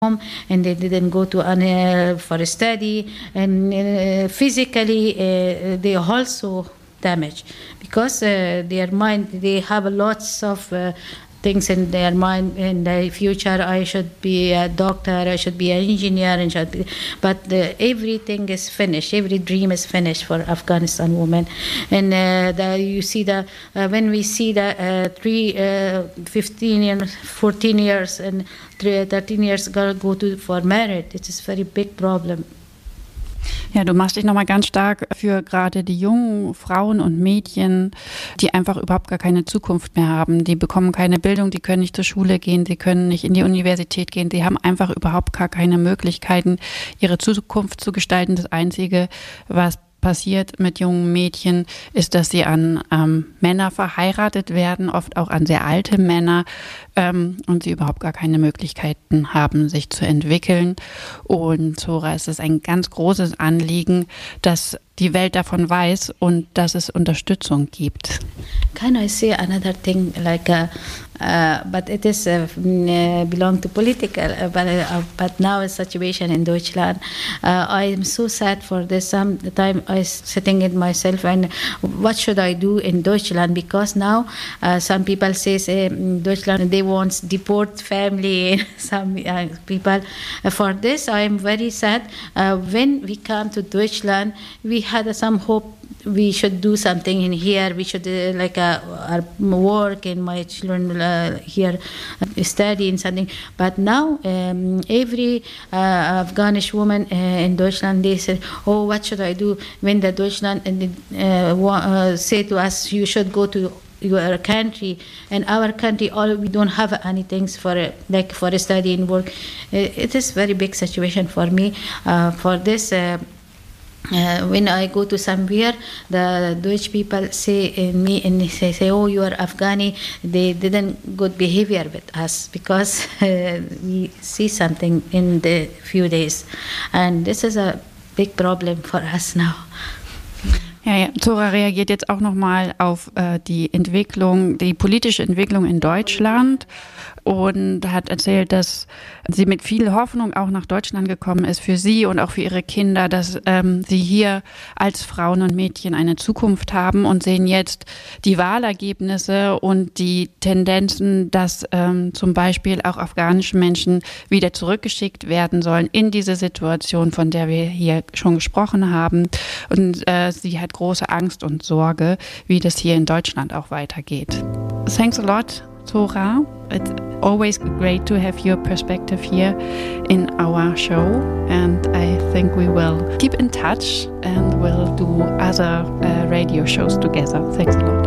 home and they didn't go to for a study, and physically they also damaged because their mind, they have lots of things in their mind. In the future, I should be a doctor, I should be an engineer, but everything is finished. Every dream is finished for Afghanistan women. And you see when we see the 15 years, 14 years, and 13 years girl go for marriage, it is a very big problem. Ja, du machst dich nochmal ganz stark für gerade die jungen Frauen und Mädchen, die einfach überhaupt gar keine Zukunft mehr haben. Die bekommen keine Bildung, die können nicht zur Schule gehen, die können nicht in die Universität gehen, die haben einfach überhaupt gar keine Möglichkeiten, ihre Zukunft zu gestalten. Das Einzige, was passiert mit jungen Mädchen, ist, dass sie an Männer verheiratet werden, oft auch an sehr alte Männer, und sie überhaupt gar keine Möglichkeiten haben, sich zu entwickeln. Und Zora, es ist ein ganz großes Anliegen, dass die Welt davon weiß und dass es Unterstützung gibt. Can I say another thing, but it is belong to political, but now a situation in Deutschland, I am so sad for this. Sometimes I sitting in myself and what should I do in Deutschland, because now some people say in Deutschland they want deport family, some people. For this I am very sad. When we come to Deutschland, we had some hope we should do something in here. We should work, and my children here studying something. But now every Afghanish woman in Deutschland, they say, "Oh, what should I do?" When the Deutschland say to us, "You should go to your country," and our country, we don't have anything for a study and work. It is very big situation for me. For this. When I go to somewhere, the Deutsch people say me, and they say, "Oh, you are Afghani." They didn't good behavior with us because we see something in the few days, and this is a big problem for us now. Ja, Zora reagiert jetzt auch nochmal auf die Entwicklung, die politische Entwicklung in Deutschland, und hat erzählt, dass sie mit viel Hoffnung auch nach Deutschland gekommen ist, für sie und auch für ihre Kinder, dass sie hier als Frauen und Mädchen eine Zukunft haben, und sehen jetzt die Wahlergebnisse und die Tendenzen, dass zum Beispiel auch afghanische Menschen wieder zurückgeschickt werden sollen in diese Situation, von der wir hier schon gesprochen haben. Und sie hat große Angst und Sorge, wie das hier in Deutschland auch weitergeht. Thanks a lot, Zora. It's always great to have your perspective here in our show, and I think we will keep in touch and we'll do other radio shows together. Thanks a lot.